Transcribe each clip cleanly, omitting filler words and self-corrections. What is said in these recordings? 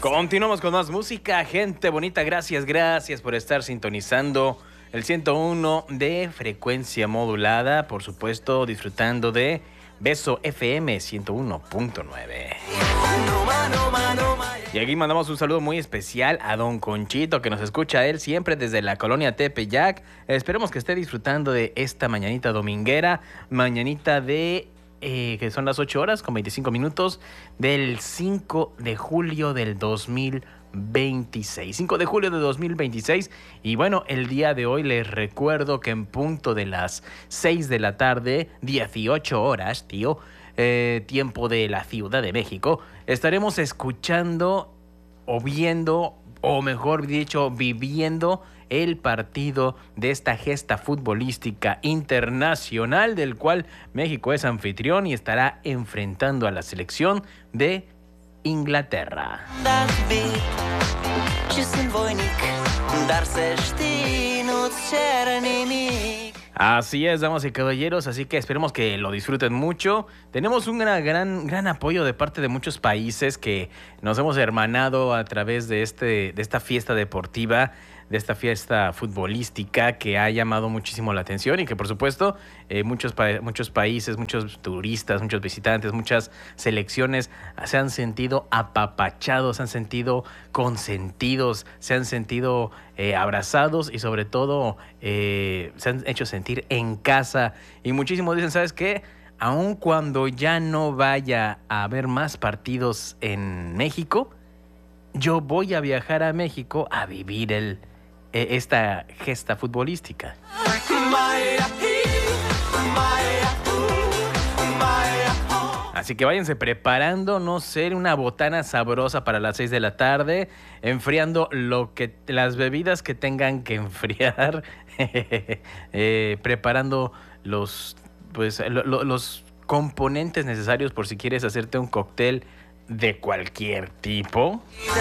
Continuamos con más música, gente bonita. Gracias por estar sintonizando el 101 de frecuencia modulada. Por supuesto, disfrutando de Beso FM 101.9. Y aquí mandamos un saludo muy especial a don Conchito, que nos escucha él siempre desde la colonia Tepeyac. Esperemos que esté disfrutando de esta mañanita dominguera, mañanita de... que son las 8 horas con 25 minutos del 5 de julio del 2026. 5 de julio de 2026. Y bueno, el día de hoy les recuerdo que en punto de las 6 de la tarde, 18 horas, tiempo de la Ciudad de México, estaremos escuchando o viendo, o mejor dicho, viviendo el partido de esta gesta futbolística internacional del cual México es anfitrión y estará enfrentando a la selección de Inglaterra. Así es, damas y caballeros, así que esperemos que lo disfruten mucho. Tenemos un gran apoyo de parte de muchos países que nos hemos hermanado a través de esta fiesta deportiva, de esta fiesta futbolística que ha llamado muchísimo la atención y que por supuesto muchos países, muchos turistas, muchos visitantes, muchas selecciones se han sentido apapachados, se han sentido consentidos, se han sentido abrazados y sobre todo se han hecho sentir en casa. Y muchísimos dicen, ¿sabes qué? Aun cuando ya no vaya a haber más partidos en México, yo voy a viajar a México a vivir esta gesta futbolística. Así que váyanse preparando, no sé, una botana sabrosa para las 6 de la tarde, enfriando las bebidas que tengan que enfriar, preparando los componentes necesarios por si quieres hacerte un cóctel de cualquier tipo.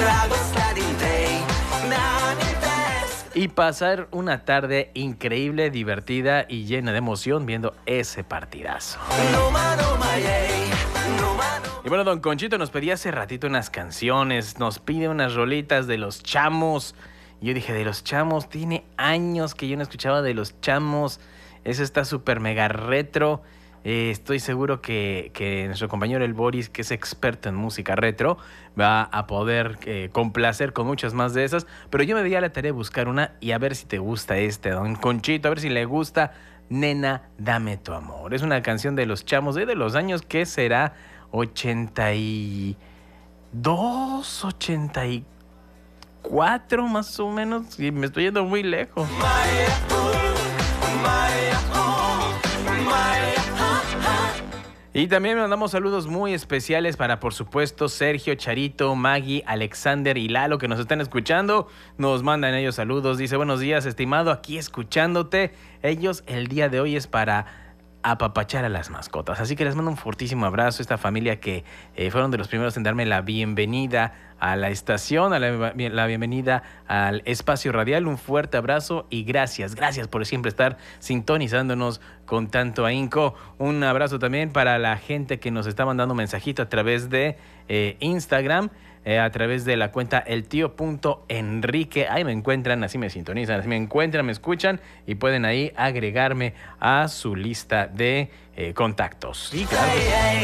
Y pasar una tarde increíble, divertida y llena de emoción viendo ese partidazo. Y bueno, don Conchito nos pedía hace ratito unas canciones, nos pide unas rolitas de Los Chamos. Y yo dije, de Los Chamos, tiene años que yo no escuchaba de Los Chamos. Eso está súper mega retro. Estoy seguro que nuestro compañero el Boris, que es experto en música retro, va a poder complacer con muchas más de esas. Pero yo me di a la tarea de buscar una y a ver si te gusta don Conchito, a ver si le gusta Nena, Dame Tu Amor. Es una canción de Los Chamos de los años que será 82, 84 más o menos. Y me estoy yendo muy lejos. Y también mandamos saludos muy especiales para, por supuesto, Sergio, Charito, Maggie, Alexander y Lalo, que nos están escuchando. Nos mandan ellos saludos. Dice, buenos días, estimado, aquí escuchándote. Ellos, el día de hoy es para apapachar a las mascotas. Así que les mando un fortísimo abrazo a esta familia que fueron de los primeros en darme la bienvenida a la estación, la bienvenida al espacio radial. Un fuerte abrazo y gracias por siempre estar sintonizándonos con tanto ahínco. Un abrazo también para la gente que nos está mandando mensajito a través de Instagram, a través de la cuenta eltio.enrique. Ahí me encuentran, así me sintonizan, así me encuentran, me escuchan y pueden ahí agregarme a su lista de contactos. Sí, claro.